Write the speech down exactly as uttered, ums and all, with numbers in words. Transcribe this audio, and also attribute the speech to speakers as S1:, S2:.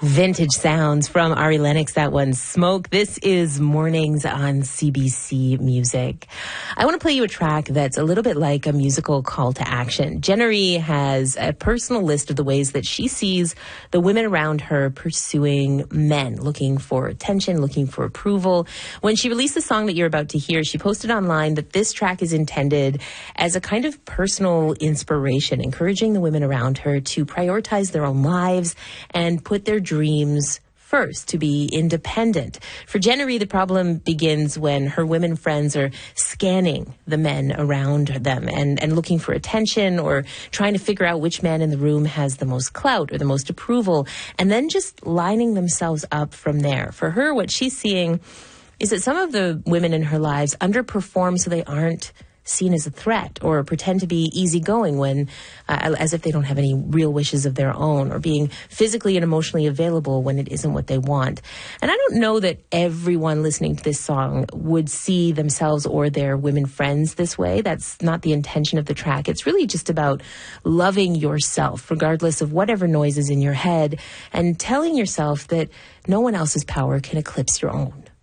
S1: Vintage sounds from Ari Lennox. That one, Smoke. This is Mornings on C B C Music. I want to play you a track that's a little bit like a musical call to action. Jennery has a personal list of the ways that she sees the women around her pursuing men, looking for attention, looking for approval. When she released the song that you're about to hear, she posted online that this track is intended as a kind of personal inspiration, encouraging the women around her to prioritize their own lives and put their dreams first, to be independent. For Jennery, the problem begins when her women friends are scanning the men around them and, and looking for attention or trying to figure out which man in the room has the most clout or the most approval, and then just lining themselves up from there. For her, what she's seeing is that some of the women in her lives underperform so they aren't seen as a threat, or pretend to be easygoing when, uh, as if they don't have any real wishes of their own, or being physically and emotionally available when it isn't what they want. And I don't know that everyone listening to this song would see themselves or their women friends this way. That's not the intention of the track. It's really just about loving yourself, regardless of whatever noise is in your head, and telling yourself that no one else's power can eclipse your own.